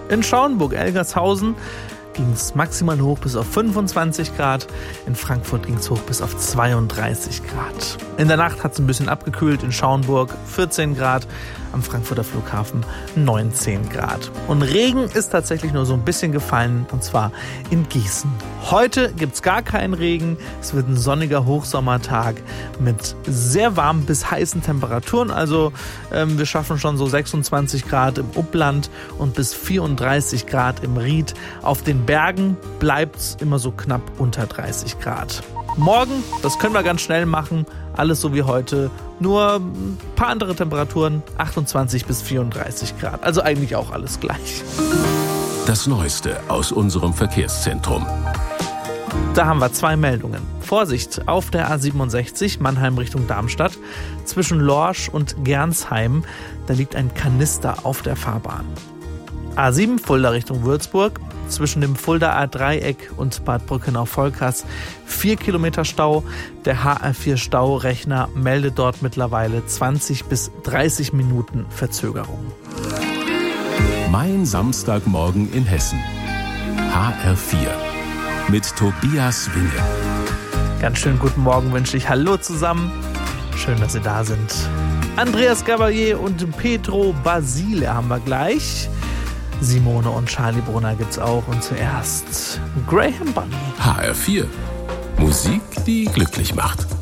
In Schauenburg-Elgershausen ging es maximal hoch bis auf 25 Grad. In Frankfurt ging es hoch bis auf 32 Grad. In der Nacht hat es ein bisschen abgekühlt. In Schauenburg 14 Grad, am Frankfurter Flughafen 19 Grad. Und Regen ist tatsächlich nur so ein bisschen gefallen, und zwar in Gießen. Heute gibt es gar keinen Regen. Es wird ein sonniger Hochsommertag mit sehr warmen bis heißen Temperaturen. Also wir schaffen schon so 26 Grad im Upland und bis 34 Grad im Ried. Auf den Bergen bleibt es immer so knapp unter 30 Grad. Morgen, das können wir ganz schnell machen, alles so wie heute, nur ein paar andere Temperaturen, 28 bis 34 Grad. Also eigentlich auch alles gleich. Das Neueste aus unserem Verkehrszentrum. Da haben wir 2 Meldungen. Vorsicht, auf der A67 Mannheim Richtung Darmstadt zwischen Lorsch und Gernsheim, da liegt ein Kanister auf der Fahrbahn. A7 Fulda Richtung Würzburg, zwischen dem Fuldaer Dreieck und Bad Brückenau-Volkers 4 Kilometer Stau. Der HR4-Staurechner meldet dort mittlerweile 20 bis 30 Minuten Verzögerung. Mein Samstagmorgen in Hessen. HR4 mit Tobias Winge. Ganz schön guten Morgen wünsche ich. Hallo zusammen. Schön, dass Sie da sind. Andreas Gabalier und Petro Basile haben wir gleich. Simone und Charlie Brunner gibt's auch. Und zuerst Graham Bunny. HR4. Musik, die glücklich macht.